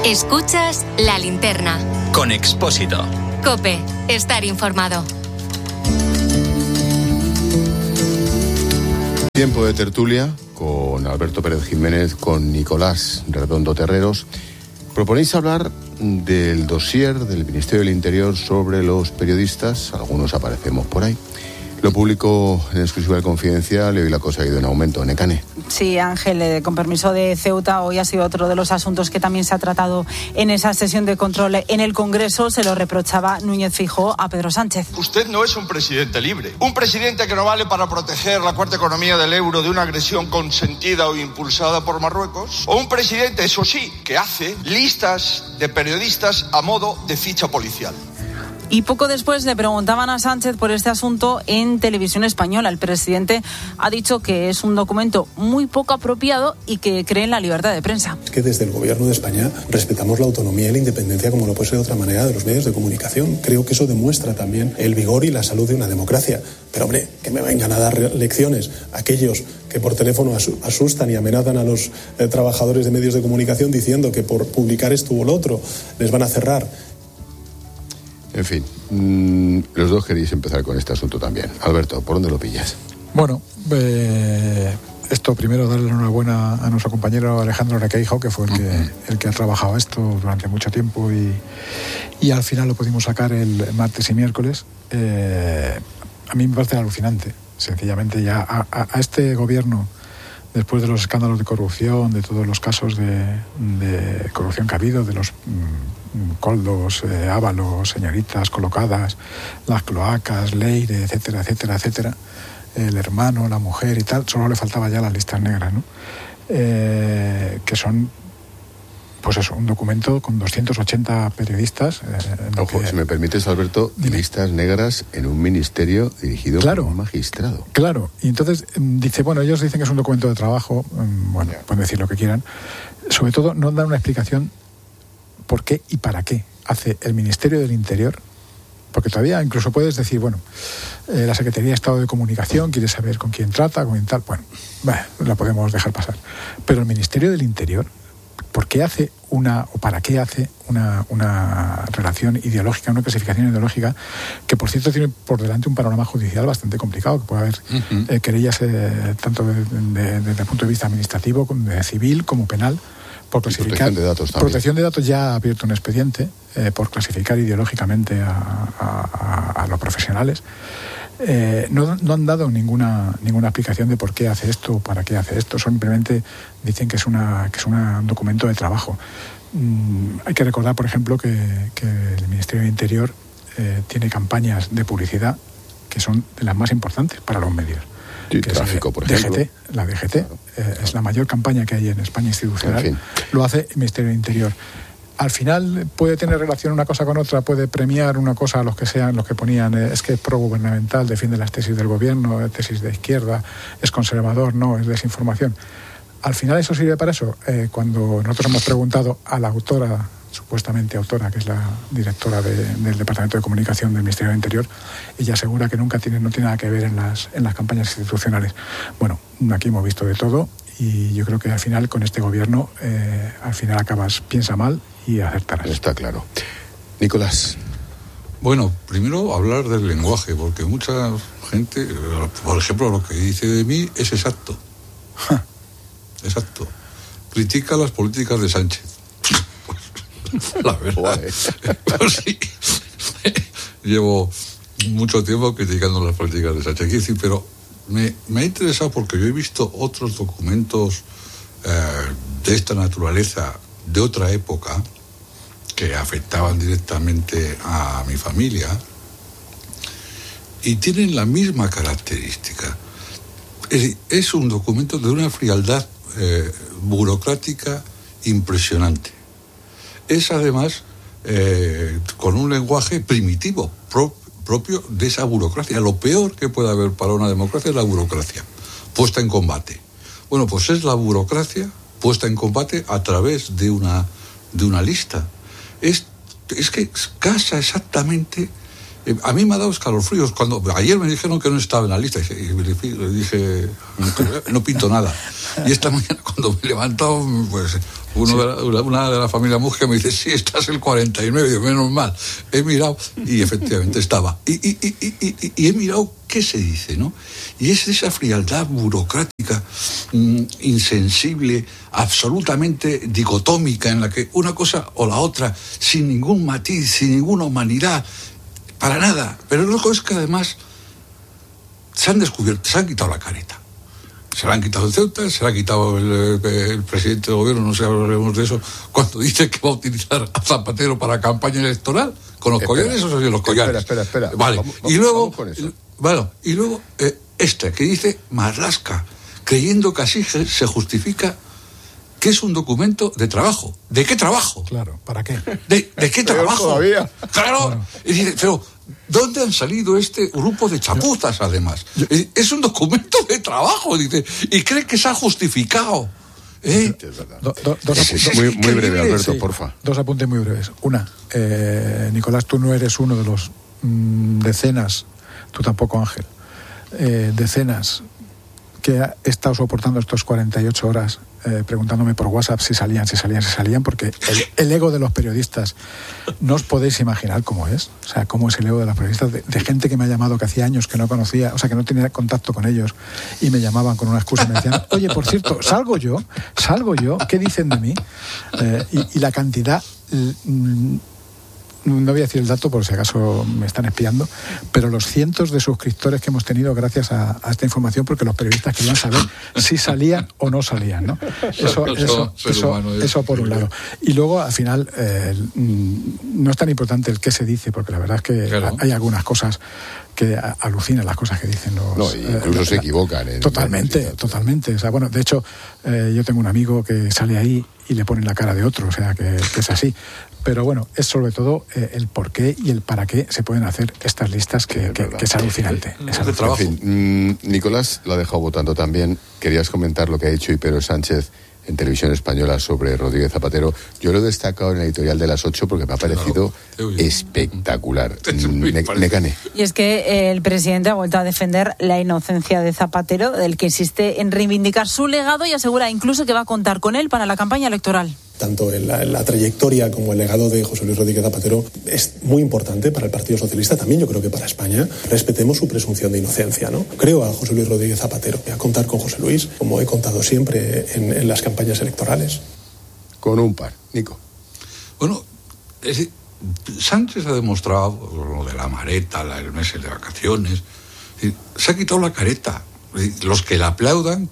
Escuchas La Linterna. Con Expósito. COPE. Estar informado. Tiempo de tertulia con Alberto Pérez Jiménez, con Nicolás Redondo Terreros. Proponéis hablar del dossier del Ministerio del Interior sobre los periodistas. Algunos aparecemos por ahí. Lo publicó en exclusiva del Confidencial y hoy la cosa ha ido en aumento. Necane. Sí, Ángel, con permiso de Ceuta, hoy ha sido otro de los asuntos que también se ha tratado en esa sesión de control en el Congreso. Se lo reprochaba Núñez Feijóo a Pedro Sánchez. Usted no es un presidente libre. Un presidente que no vale para proteger la cuarta economía del euro de una agresión consentida o impulsada por Marruecos. O un presidente, eso sí, que hace listas de periodistas a modo de ficha policial. Y poco después le preguntaban a Sánchez por este asunto en Televisión Española. El presidente ha dicho que es un documento muy poco apropiado y que cree en la libertad de prensa. Es que desde el Gobierno de España respetamos la autonomía y la independencia, como no puede ser de otra manera, de los medios de comunicación. Creo que eso demuestra también el vigor y la salud de una democracia. Pero hombre, que me vengan a dar lecciones aquellos que por teléfono asustan y amenazan a los trabajadores de medios de comunicación diciendo que por publicar esto u lo otro les van a cerrar. En fin, los dos queréis empezar con este asunto también. Alberto, ¿por dónde lo pillas? Bueno, esto primero darle enhorabuena a nuestro compañero Alejandro Requeijo, que fue el que ha trabajado esto durante mucho tiempo y al final lo pudimos sacar el martes y miércoles. A mí me parece alucinante, sencillamente ya a este gobierno, después de los escándalos de corrupción, de todos los casos de corrupción que ha habido, de los Coldos, Ábalos, señoritas colocadas, las cloacas, Leire, etcétera, etcétera, etcétera, el hermano, la mujer y tal, solo le faltaba ya las listas negras, ¿no? Que son, pues eso, un documento con 280 periodistas. Ojo, si me permites, Alberto, listas negras en un ministerio dirigido por un magistrado. Claro, y entonces dice, bueno, ellos dicen que es un documento de trabajo, bueno, pueden decir lo que quieran, sobre todo no dan una explicación por qué y para qué hace el Ministerio del Interior, porque todavía incluso puedes decir, bueno, la Secretaría de Estado de Comunicación quiere saber con quién trata, con quién tal, bueno, la podemos dejar pasar. Pero el Ministerio del Interior, ¿por qué hace o para qué hace una relación ideológica, una clasificación ideológica, que por cierto tiene por delante un panorama judicial bastante complicado, que puede haber querellas tanto desde el punto de vista administrativo, de civil como penal, por clasificar. Protección de datos también. Protección de datos ya ha abierto un expediente por clasificar ideológicamente a los profesionales. No han dado ninguna explicación de por qué hace esto o para qué hace esto. Simplemente dicen que es un documento de trabajo. Hay que recordar, por ejemplo, que el Ministerio del Interior tiene campañas de publicidad que son de las más importantes para los medios. Sí, tráfico, por ejemplo. La DGT, claro. Es la mayor campaña que hay en España institucional. En fin. Lo hace el Ministerio del Interior. Al final puede tener relación una cosa con otra, puede premiar una cosa a los que sean, los que ponían, es que es progubernamental, defiende las tesis del gobierno, tesis de izquierda, es conservador, no, es desinformación. Al final eso sirve para eso. Cuando nosotros hemos preguntado a la autora, supuestamente autora, que es la directora del Departamento de Comunicación del Ministerio del Interior, ella asegura que no tiene nada que ver en las campañas institucionales. Bueno, aquí hemos visto de todo y yo creo que al final con este gobierno, al final piensa mal y acertarás. Está claro. Nicolás. Bueno, primero hablar del lenguaje, porque mucha gente, por ejemplo, lo que dice de mí es exacto. Exacto. Critica las políticas de Sánchez. La verdad. Pues sí. Llevo mucho tiempo criticando las políticas de Sánchez. Quiero decir, pero me ha interesado porque yo he visto otros documentos de esta naturaleza de otra época que afectaban directamente a mi familia y tienen la misma característica. Es un documento de una frialdad burocrática impresionante. Es además con un lenguaje primitivo, propio de esa burocracia. Lo peor que puede haber para una democracia es la burocracia puesta en combate. Bueno, pues es la burocracia puesta en combate a través de una lista. Es que casa exactamente A mí me ha dado escalofríos cuando ayer me dijeron que no estaba en la lista y dije no pinto nada. Y esta mañana cuando me he levantado, pues una de la familia Mujer me dice, sí, estás el 49, digo, menos mal. He mirado y efectivamente estaba. Y he mirado qué se dice, ¿no? Y es esa frialdad burocrática, insensible, absolutamente dicotómica, en la que una cosa o la otra, sin ningún matiz, sin ninguna humanidad, para nada. Pero luego es que además se han quitado la careta. Se la han quitado el Ceuta, se la ha quitado el presidente de gobierno, no sé, hablaremos de eso, cuando dice que va a utilizar a Zapatero para campaña electoral, con los collares, o sea, los collares. Espera. Vale, vamos y luego, con eso. Y luego que dice Marlaska, creyendo que así se justifica que es un documento de trabajo. ¿De qué trabajo? Claro, ¿para qué? ¿De qué trabajo? Todavía. Claro. Y dice, pero ¿dónde han salido este grupo de chapuzas, además? Es un documento de trabajo, dice, y cree que se ha justificado. Es muy breve, Alberto, porfa. Dos apuntes muy breves. Una, Nicolás, tú no eres uno de los decenas, tú tampoco, Ángel, decenas que ha estado soportando estos 48 horas preguntándome por WhatsApp si salían, porque el ego de los periodistas, no os podéis imaginar cómo es. O sea, cómo es el ego de los periodistas, de gente que me ha llamado que hacía años que no conocía, o sea, que no tenía contacto con ellos, y me llamaban con una excusa y me decían, oye, por cierto, salgo yo, ¿qué dicen de mí? Y la cantidad... No voy a decir el dato por si acaso me están espiando, pero los cientos de suscriptores que hemos tenido gracias a esta información, porque los periodistas querían saber si salían o no salían, ¿no? Eso por un lado. Y luego, al final, no es tan importante el qué se dice, porque la verdad es que hay algunas cosas que alucinan las cosas que dicen los... incluso se equivocan. Totalmente. O sea, bueno, de hecho, yo tengo un amigo que sale ahí y le ponen la cara de otro, o sea, que es así. Pero bueno, es sobre todo el por qué y el para qué se pueden hacer estas listas, que es alucinante. En fin, Nicolás lo ha dejado votando también. Querías comentar lo que ha dicho Pedro Sánchez en Televisión Española sobre Rodríguez Zapatero. Yo lo he destacado en el editorial de las 8 porque me ha parecido espectacular. Nekane. Y es que el presidente ha vuelto a defender la inocencia de Zapatero, del que insiste en reivindicar su legado, y asegura incluso que va a contar con él para la campaña electoral. Tanto la trayectoria como el legado de José Luis Rodríguez Zapatero es muy importante para el Partido Socialista, también yo creo que para España. Respetemos su presunción de inocencia, ¿no? Creo a José Luis Rodríguez Zapatero. Voy a contar con José Luis, como he contado siempre en las campañas electorales. Con un par. Nico. Bueno, Sánchez ha demostrado lo de la mareta, el mes de vacaciones. Se ha quitado la careta. Los que le aplaudan,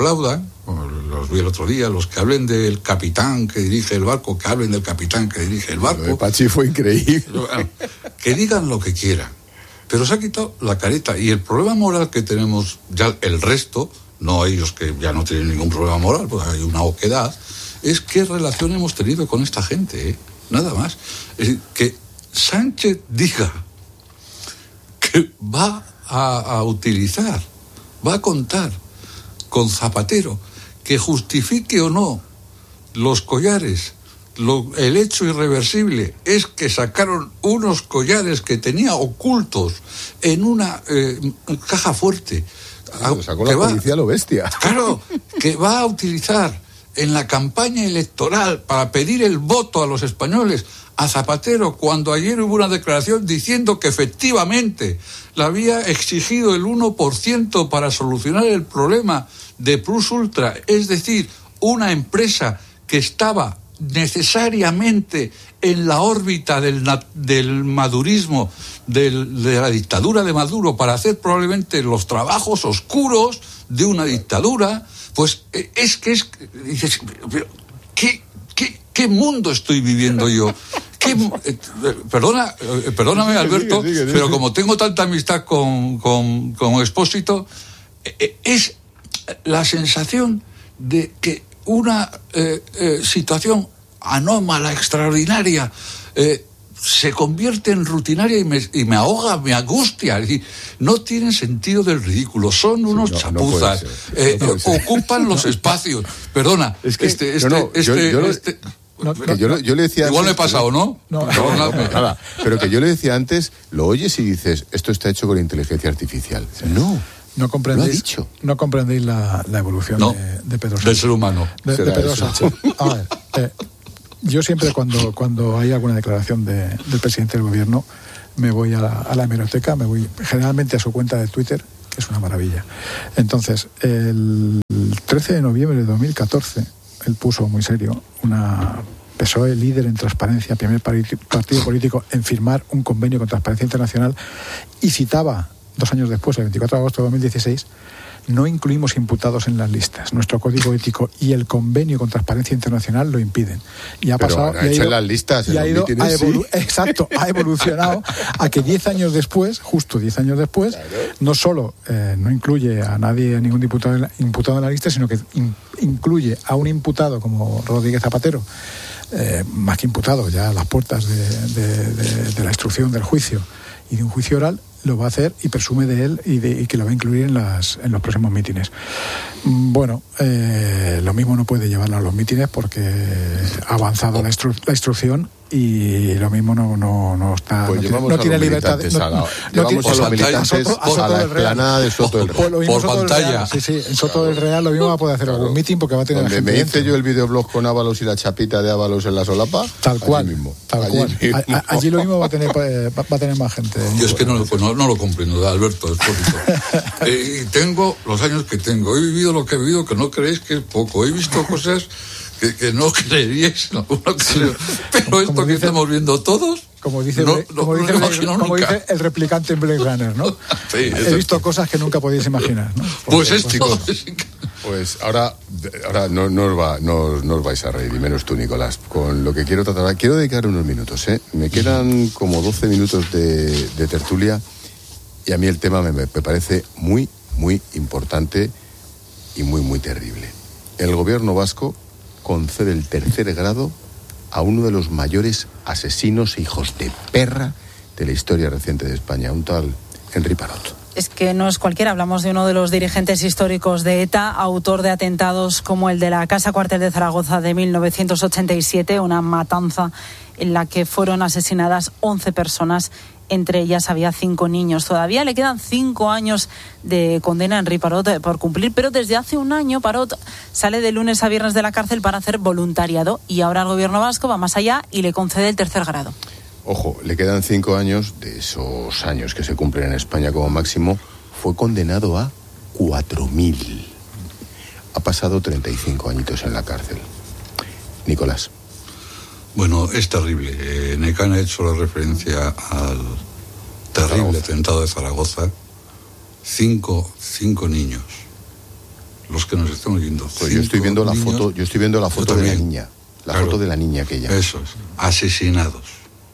los vi el otro día, los que hablen del capitán que dirige el barco, que hablen del capitán que dirige el barco. Lo de Pachi fue increíble. Que digan lo que quieran, pero se ha quitado la careta. Y el problema moral que tenemos ya el resto, no ellos que ya no tienen ningún problema moral, porque hay una oquedad, es qué relación hemos tenido con esta gente, nada más. Es decir, que Sánchez diga que va a utilizar, va a contar con Zapatero, que justifique o no los collares. El hecho irreversible es que sacaron unos collares que tenía ocultos en una caja fuerte. Lo sacó la policía, lo bestia. Claro, que va a utilizar en la campaña electoral para pedir el voto a los españoles a Zapatero, cuando ayer hubo una declaración diciendo que efectivamente le había exigido el 1% para solucionar el problema de Plus Ultra, es decir, una empresa que estaba necesariamente en la órbita del madurismo, de la dictadura de Maduro, para hacer probablemente los trabajos oscuros de una dictadura. Pues dices, ¿qué mundo estoy viviendo yo? Perdóname, Alberto, pero como tengo tanta amistad con Expósito, es la sensación de que una situación anómala, extraordinaria, se convierte en rutinaria y me ahoga, me angustia. Es decir, no tienen sentido del ridículo, son unos chapuzas, ocupan los espacios. Perdona, es que que yo le decía igual antes, me he pasado, ¿no? No, nada. Pero que yo le decía antes, lo oyes y dices, esto está hecho con inteligencia artificial. No comprendéis, lo ha dicho. No comprendéis la evolución de Pedro Sánchez. Del ser humano. De Pedro Sánchez. A ver, yo siempre cuando hay alguna declaración del presidente del gobierno, me voy a la hemeroteca, me voy generalmente a su cuenta de Twitter, que es una maravilla. Entonces, el 13 de noviembre de 2014, él puso muy serio una PSOE líder en transparencia, primer partido político en firmar un convenio con Transparencia Internacional, y citaba 2 años después, el 24 de agosto de 2016, no incluimos imputados en las listas. Nuestro código ético y el convenio con Transparencia Internacional lo impiden. Y ha pasado. Ha hecho en las listas. Y ha ido exacto, ha evolucionado a que 10 años después, justo 10 años después, claro, no solo no incluye a nadie, a ningún imputado en la lista, sino que incluye a un imputado como Rodríguez Zapatero, más que imputado, ya a las puertas de la instrucción del juicio y de un juicio oral, lo va a hacer y presume de él y que lo va a incluir en los próximos mítines. Bueno, lo mismo no puede llevarlo a los mítines porque ha avanzado la instrucción y lo mismo no está. Pues no tiene libertad. Llevamos a los militantes a la explanada de Soto del Real. Por pantalla. Sí, en Soto del Real lo mismo va a poder hacer algún mítin porque va a tener donde gente me hice dentro. Yo el videoblog con Ábalos y la chapita de Ábalos en la solapa. Tal cual. Allí lo mismo va a tener más gente. Yo es que no lo comprendo, Alberto, y tengo los años que tengo. He vivido lo que he vivido, que no creéis que es poco. He visto cosas que no creeríais en alguna ocasión. Pero esto que estamos viendo todos, como dice el replicante en Blade Runner, ¿no? Sí, he visto cosas que nunca podéis imaginar, ¿no? Pues esto... Pues ahora no os vais a reír, y menos tú, Nicolás, con lo que quiero tratar. Quiero dedicar unos minutos, ¿eh? Me quedan como 12 minutos de tertulia y a mí el tema me parece muy, muy importante y muy, muy terrible. El gobierno vasco concede el 3er grado a uno de los mayores asesinos e hijos de perra de la historia reciente de España, un tal Henri Parot. Es que no es cualquiera, hablamos de uno de los dirigentes históricos de ETA, autor de atentados como el de la Casa Cuartel de Zaragoza de 1987, una matanza en la que fueron asesinadas 11 personas, entre ellas había 5 niños. Todavía le quedan 5 años de condena a Henri Parot por cumplir, pero desde hace un año Parot sale de lunes a viernes de la cárcel para hacer voluntariado y ahora el gobierno vasco va más allá y le concede el 3er grado. Ojo, le quedan 5 años, de esos años que se cumplen en España como máximo, fue condenado a 4.000. Ha pasado 35 añitos en la cárcel. Nicolás. Bueno, es terrible. Necane ha hecho la referencia al terrible atentado de Zaragoza. 5 niños. Los que nos están oyendo. Pues yo estoy viendo la foto de la niña. Foto de la niña aquella. Eso es. Asesinados.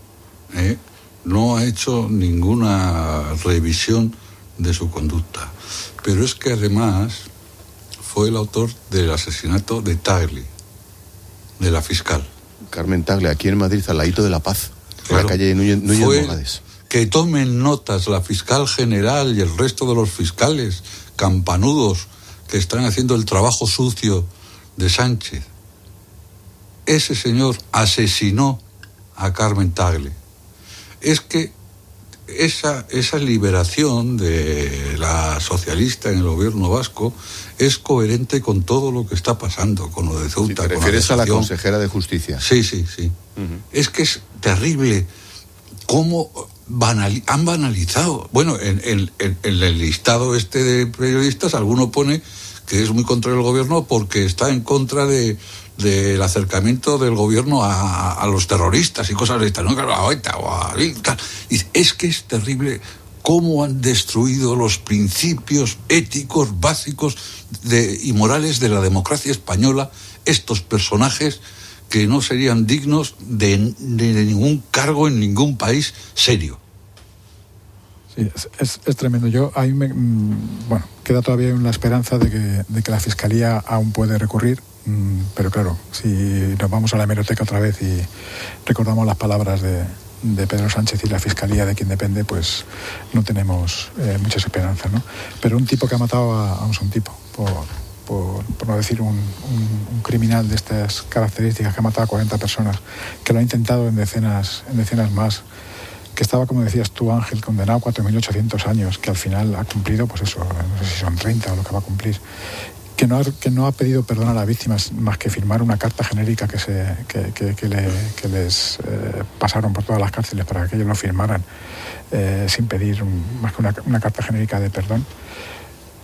No ha hecho ninguna revisión de su conducta. Pero es que además fue el autor del asesinato de Tagle, de la fiscal. Carmen Tagle, aquí en Madrid, al ladito de La Paz, claro, en la calle Núñez Morales. Que tomen notas la fiscal general y el resto de los fiscales campanudos que están haciendo el trabajo sucio de Sánchez. Ese señor asesinó a Carmen Tagle. Es que esa liberación de la socialista en el gobierno vasco es coherente con todo lo que está pasando, con lo de Ceuta. Si te refieres a la consejera de Justicia. Sí. Es que es terrible cómo han banalizado. Bueno, en el listado este de periodistas, alguno pone que es muy contra el gobierno porque está en contra del acercamiento del gobierno a los terroristas y cosas de estas, ¿no? Y es que es terrible cómo han destruido los principios éticos básicos y morales de la democracia española estos personajes que no serían dignos de ningún cargo en ningún país serio. Sí, es tremendo. Queda todavía la esperanza de que la Fiscalía aún puede recurrir. Pero claro, si nos vamos a la hemeroteca otra vez y recordamos las palabras de Pedro Sánchez y la Fiscalía de quien depende, pues no tenemos muchas esperanzas, ¿no? Pero un tipo que ha matado a un tipo por no decir un criminal de estas características que ha matado a 40 personas, que lo ha intentado en decenas más, que estaba, como decías tú, Ángel, condenado a 4.800 años, que al final ha cumplido, pues eso, no sé si son 30 o lo que va a cumplir, que no ha pedido perdón a las víctimas más que firmar una carta genérica que les pasaron por todas las cárceles para que ellos lo firmaran, sin pedir más que una carta genérica de perdón.